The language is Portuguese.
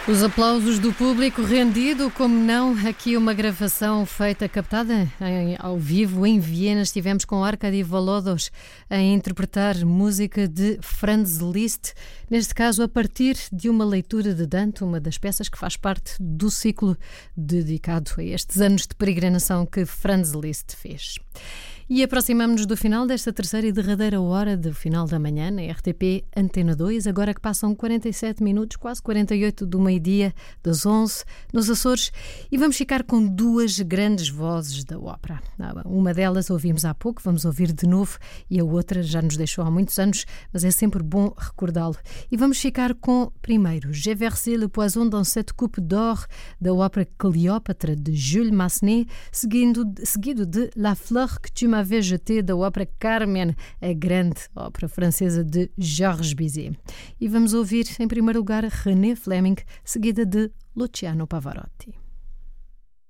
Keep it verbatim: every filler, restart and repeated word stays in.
Os aplausos do público rendido, como não, aqui uma gravação feita, captada em, ao vivo em Viena. Estivemos com Arkady Volodós a interpretar música de Franz Liszt, neste caso a partir de uma leitura de Dante, uma das peças que faz parte do ciclo dedicado a estes anos de peregrinação que Franz Liszt fez. E aproximamos-nos do final desta terceira e derradeira hora do final da manhã na R T P Antena dois, agora que passam quarenta e sete minutos, quase quarenta e oito do meio-dia, das onze, nos Açores, e vamos ficar com duas grandes vozes da ópera. Uma delas ouvimos há pouco, vamos ouvir de novo, e a outra já nos deixou há muitos anos, mas é sempre bom recordá-lo. E vamos ficar com, primeiro, J'ai versé le poison dans cette coupe d'or, da ópera Cleópatra, de Jules Massenet, seguindo, seguido de La fleur que tu m'avais jetée, da ópera Carmen, a grande ópera francesa de Georges Bizet. E vamos ouvir, em primeiro lugar, René Fleming, seguida de Luciano Pavarotti.